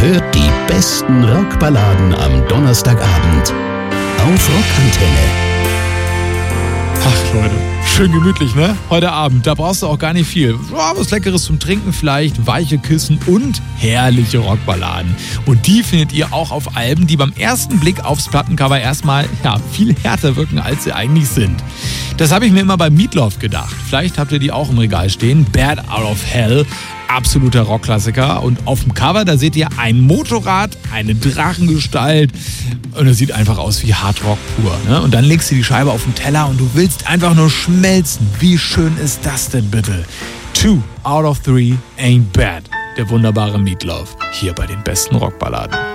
hört die besten Rockballaden am Donnerstagabend auf Rockantenne. Ach Leute, schön gemütlich, ne? Heute Abend, da brauchst du auch gar nicht viel. Was Leckeres zum Trinken vielleicht, weiche Kissen und herrliche Rockballaden. Und die findet ihr auch auf Alben, die beim ersten Blick aufs Plattencover erstmal viel härter wirken, als sie eigentlich sind. Das habe ich mir immer bei Meatloaf gedacht. Vielleicht habt ihr die auch im Regal stehen. Bad Out of Hell, absoluter Rockklassiker. Und auf dem Cover, da seht ihr ein Motorrad, eine Drachengestalt. Und es sieht einfach aus wie Hardrock pur. Ne? Und dann legst du die Scheibe auf den Teller und du willst einfach nur schmelzen. Wie schön ist das denn bitte? 2 out of 3 ain't bad. Der wunderbare Meatloaf. Hier bei den besten Rockballaden.